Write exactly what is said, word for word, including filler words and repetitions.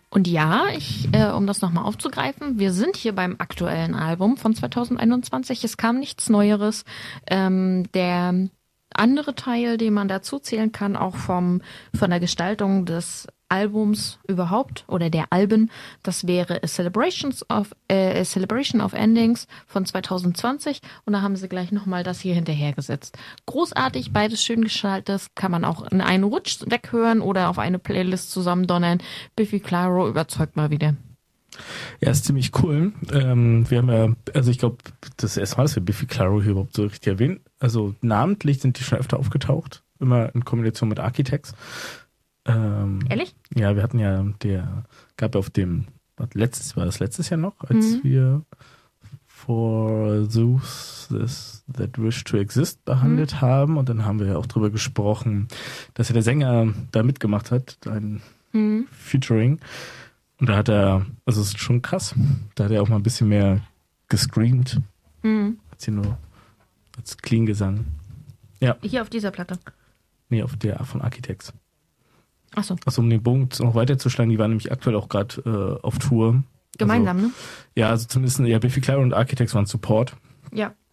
Und ja, ich, äh, um das nochmal aufzugreifen, wir sind hier beim aktuellen Album von zwanzig einundzwanzig. Es kam nichts Neueres. Ähm, der andere Teil, den man dazu zählen kann, auch vom von der Gestaltung des Albums überhaupt oder der Alben, das wäre A Celebrations of, äh, A Celebration of Endings von zwanzig zwanzig und da haben sie gleich nochmal das hier hinterhergesetzt. Großartig, beides schön gestaltet, kann man auch in einen Rutsch weghören oder auf eine Playlist zusammendonnern. Biffy Clyro überzeugt mal wieder. Ja, ist ziemlich cool. Ähm, wir haben ja, also ich glaube, das erste Mal, dass wir Biffy Clyro hier überhaupt so richtig erwähnen. Also namentlich sind die schon öfter aufgetaucht, immer in Kombination mit Architects. Ähm, Ehrlich? Ja, wir hatten ja, der gab ja auf dem, was letztes, war das letztes Jahr noch, als Mhm. wir For Those this, That Wish to Exist behandelt Mhm. haben und dann haben wir ja auch drüber gesprochen, dass ja der Sänger da mitgemacht hat, ein Mhm. Featuring. Und da hat er, also es ist schon krass, da hat er auch mal ein bisschen mehr gescreamt, Mhm. als hier nur als Clean-Gesang. Ja, Hier auf dieser Platte. nee, auf der von Architects. Achso, Also um den Bogen noch weiterzuschlagen, die waren nämlich aktuell auch gerade äh, auf Tour. gemeinsam, also, ne? Ja, also zumindest, ja, Biffy Clyro und Architects waren Support. Ja.